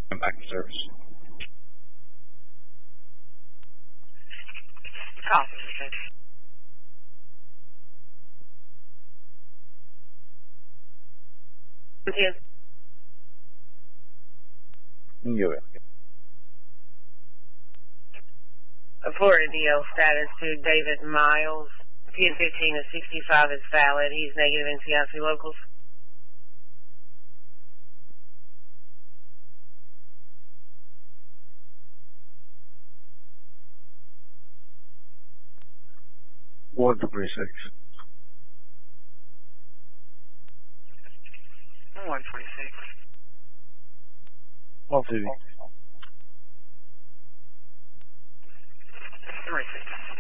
I'm back to service. Copy. Okay. You will. Florida DL status to David Miles. PN 15 of 65 is valid. He's negative in CIC locals. One 26. 126. Off duty. 36.